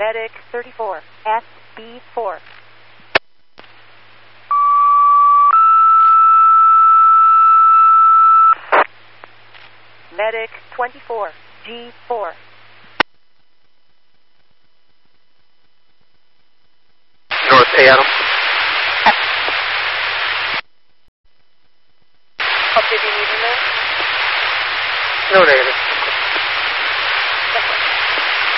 Medic 34, SB4. Medic 24, G4. North Adam. What did you need in there? No negative.